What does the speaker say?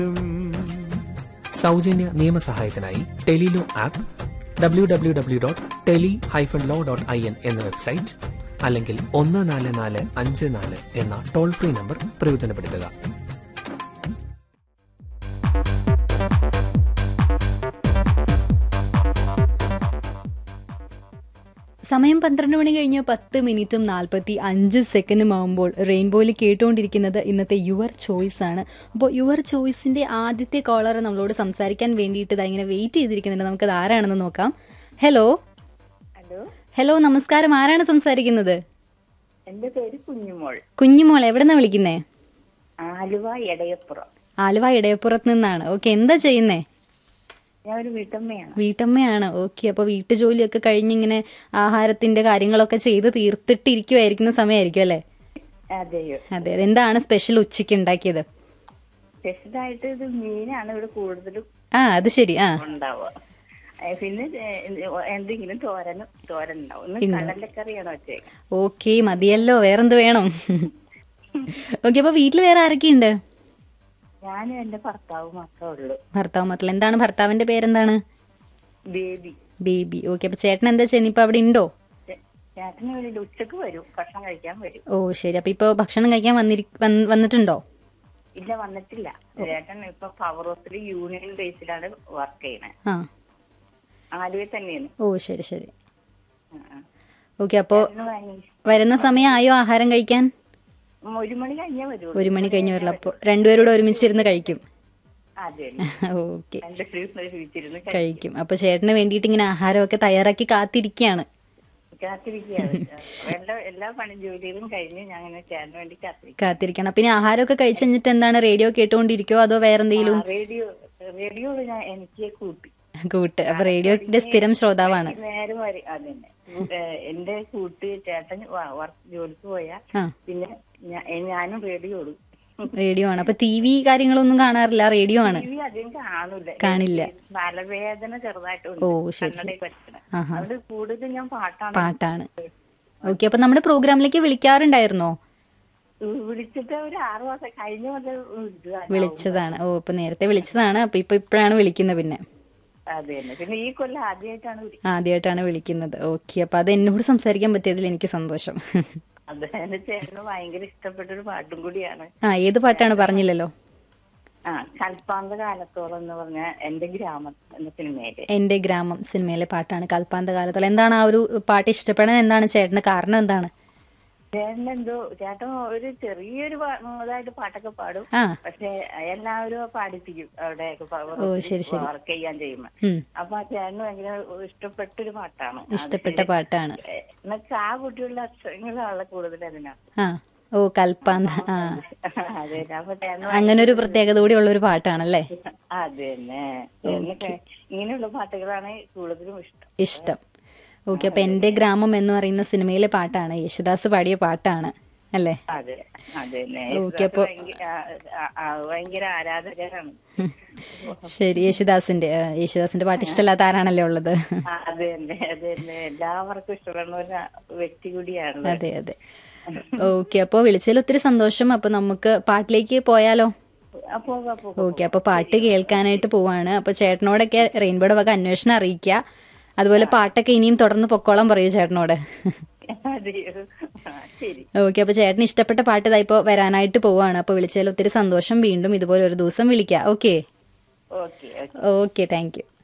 സൗജന്യ നിയമസഹായത്തിനായി Tele-Law app, www.teli-law.in എന്ന website, അല്ലെങ്കിൽ 14454 എന്ന ടോൾ ഫ്രീ നമ്പർ പ്രയോജനപ്പെടുത്തുക. സമയം 12 മണി കഴിഞ്ഞ് 10:45 ആകുമ്പോൾ റെയിൻബോയിൽ കേട്ടുകൊണ്ടിരിക്കുന്നത് ഇന്നത്തെ യുവർ ചോയ്സ് ആണ്. അപ്പോൾ യുവർ ചോയ്സിന്റെ ആദ്യത്തെ കോളർ നമ്മളോട് സംസാരിക്കാൻ വേണ്ടിയിട്ട് ഇങ്ങനെ വെയിറ്റ് ചെയ്തിരിക്കുന്നുണ്ട്. നമുക്കത് ആരാണെന്ന് നോക്കാം. ഹലോ ഹലോ, നമസ്കാരം. ആരാണ് സംസാരിക്കുന്നത്? എന്റെ പേര് കുഞ്ഞുമോൾ. കുഞ്ഞുമോൾ, എവിടെന്നാ വിളിക്കുന്നേ? ആലുവ എടയപ്പുറം. ആലുവ ഇടയപ്പുറത്ത് നിന്നാണ്. ഓക്കെ, എന്താ ചെയ്യുന്നേ? ഞാൻ ഒരു വീട്ടമ്മയാണ്. വീട്ടമ്മയാണ്. ഓക്കെ, അപ്പോൾ വീട്ടു ജോലിയൊക്കെ കഴിഞ്ഞിങ്ങനെ ആഹാരത്തിന്റെ കാര്യങ്ങളൊക്കെ ചെയ്ത് തീർത്തിട്ടിരിക്കുമായിരിക്കുന്ന സമയമായിരിക്കും അല്ലേ? അതെയോ? അതെ. എന്താണ് സ്പെഷ്യൽ ഉച്ചയ്ക്ക് ഉണ്ടാക്കിയത്? സ്പെഷ്യലായിട്ട് ഇത് മീനാണ് ഇവിടെ കൂടുതലും അത് ശരി. ഉണ്ടാവുക. പിന്നെ എന്തെങ്കിലും തോരൻ ഉണ്ടാവും. കടലക്കറിയാണ് വെച്ചേക്കാം. ഓക്കെ, മതിയല്ലോ, വേറെന്ത് വേണം? ഓക്കെ, അപ്പൊ വീട്ടിൽ വേറെ ആരൊക്കെയുണ്ട്? ഞാനും എന്റെ ഭർത്താവും മക്കളുള്ളൂ. ഭർത്താവ് മക്കൾ. എന്താണ് ഭർത്താവിന്റെ പേരെന്താണ്? ബേബി. ബേബി. ഓക്കെ, അപ്പൊ ചേട്ടൻ എന്താ ചെയ്യുന്നത്? ഇപ്പൊ അവിടെ ഉണ്ടോ? ചേട്ടന് വേണ്ടി ഉച്ചക്ക് വരും, ഭക്ഷണം കഴിക്കാൻ വരും. ഓ ശരി. അപ്പൊ ഇപ്പൊ ഭക്ഷണം കഴിക്കാൻ വന്നിട്ടുണ്ടോ? ഇല്ല, വന്നിട്ടില്ല. ചേട്ടൻ ഇപ്പൊ പവർ ഹൗസിൽ യൂണിയൻ ബേസിലാണ് വർക്ക് ചെയ്യണേ. ആലുവയിൽ തന്നെയാണ്. ഓ ശരി ശരി. ഓക്കെ, അപ്പൊ വരുന്ന സമയമായോ ആഹാരം കഴിക്കാൻ? 1 മണി കഴിഞ്ഞേ വരൂ. 1 മണി കഴിഞ്ഞ് വരില്ല. അപ്പൊ രണ്ടുപേരോട് ഒരുമിച്ചിരുന്ന് കഴിക്കും. ഓക്കെ, കഴിക്കും. അപ്പൊ ചേട്ടന് വേണ്ടിയിട്ട് ഇങ്ങനെ ആഹാരമൊക്കെ തയ്യാറാക്കി കാത്തിരിക്കുകയാണ്. എല്ലാ പണി ജോലികളും കഴിഞ്ഞ് ഞാൻ ചേട്ടന് വേണ്ടി കാത്തിരിക്കണം. പിന്നെ ആഹാരമൊക്കെ കഴിച്ചു കഴിഞ്ഞിട്ട് എന്താണ്, റേഡിയോ കേട്ടോണ്ടിരിക്കോ അതോ വേറെന്തെങ്കിലും? റേഡിയോ എനിക്ക് കൂട്ട്. അപ്പൊ റേഡിയോയുടെ സ്ഥിരം ശ്രോതാവാണ്. നേരം വരെ അതന്നെ. എന്റെ കൂട്ട് ചേട്ടൻ ജോലിക്ക് പോയാ പിന്നെ ഞാനും റേഡിയോ ആണ്. അപ്പൊ ടി വി കാര്യങ്ങളൊന്നും കാണാറില്ല, റേഡിയോ ആണ്. കാണില്ല. തലവേദന ചെറുതായിട്ടുണ്ട്. ഓ ശരി. അതുകൊണ്ട് കൂടുതൽ ഞാൻ പാട്ടാണ്. ഓക്കെ, അപ്പൊ നമ്മുടെ പ്രോഗ്രാമിലേക്ക് വിളിക്കാറുണ്ടായിരുന്നോ? വിളിച്ചിട്ട് ഒരു 6 മാസം കഴിഞ്ഞ വിളിച്ചതാണ്. ഓ, ഇപ്പൊ നേരത്തെ വിളിച്ചതാണ്. അപ്പൊ ഇപ്പോഴാണ് വിളിക്കുന്നത്. പിന്നെ പിന്നെ ഈ കൊല്ലം ആദ്യമായിട്ടാണ് വിളിക്കുന്നത്. ഓക്കെ, അപ്പൊ അത് എന്നോട് സംസാരിക്കാൻ പറ്റിയതിൽ എനിക്ക് സന്തോഷം. ചേട്ടന് ഭയങ്കര ഇഷ്ടപ്പെട്ട ഒരു പാട്ടും കൂടിയാണ്. ഏത് പാട്ടാണ് പറഞ്ഞില്ലല്ലോ? കൽപ്പാന്ത കാലത്തോളം എന്ന് പറഞ്ഞ എന്റെ ഗ്രാമം എന്ന സിനിമയിലെ എന്റെ ഗ്രാമം സിനിമയിലെ പാട്ടാണ് കൽപ്പാന്ത കാലത്തോളം. എന്താണ് ആ ഒരു പാട്ട് ഇഷ്ടപ്പെടാൻ എന്താണ് ചേട്ടന് കാരണം? എന്താണ്? ചേട്ടൻ ഒരു ചെറിയൊരു ഇതായിട്ട് പാട്ടൊക്കെ പാടും. പക്ഷെ എല്ലാവരും പാടിപ്പിക്കും അവിടെ വർക്ക് ചെയ്യാൻ ചെയ്യുമ്പോ. അപ്പൊ ആ ചേട്ടന് ഭയങ്കര ഇഷ്ടപ്പെട്ടൊരു പാട്ടാണ്. എന്നുവെച്ചാൽ ആ കുട്ടികളുടെ അക്ഷരങ്ങളാണ് കൂടുതൽ അതിനകത്ത്. ഓ, കൽപ്പാന്ത. അങ്ങനെ ഒരു പ്രത്യേകത കൂടി ഉള്ള ഒരു പാട്ടാണല്ലേ? അത് തന്നെ. ഇങ്ങനെയുള്ള പാട്ടുകളാണ് കൂടുതലും ഇഷ്ടം. ഓക്കെ, അപ്പൊ എന്റെ ഗ്രാമം എന്ന് പറയുന്ന സിനിമയിലെ പാട്ടാണ്, യേശുദാസ് പാടിയ പാട്ടാണ് അല്ലേ? ഓക്കെ, അപ്പൊ ഭയങ്കര ആരാധകരാണ്. ശരി. യേശുദാസിന്റെ പാട്ട് ഇഷ്ടമല്ലാത്ത ആരാണല്ലേ ഉള്ളത്? എല്ലാവർക്കും ഇഷ്ടപ്പെടുന്ന ഒരു വ്യക്തി കൂടിയാണ്. അതെ അതെ. ഓക്കെ, അപ്പൊ വിളിച്ചതിൽ ഒത്തിരി സന്തോഷം. അപ്പൊ നമുക്ക് പാട്ടിലേക്ക് പോയാലോ? ഓക്കെ, അപ്പൊ പാട്ട് കേൾക്കാനായിട്ട് പോവാണ്. അപ്പൊ ചേട്ടനോടൊക്കെ റെയിൻബോയുടെ വക അന്വേഷണം അറിയിക്കുക. അതുപോലെ പാട്ടൊക്കെ ഇനിയും തുടർന്ന് പൊക്കോളം പറയൂ ചേട്ടനോട്. ഓക്കെ, അപ്പൊ ചേട്ടന് ഇഷ്ടപ്പെട്ട പാട്ട് ഇതാ ഇപ്പൊ വരാനായിട്ട് പോവാണ്. അപ്പൊ വിളിച്ചതിൽ ഒത്തിരി സന്തോഷം. വീണ്ടും ഇതുപോലെ ഒരു ദിവസം വിളിക്കാം. Okay, thank you.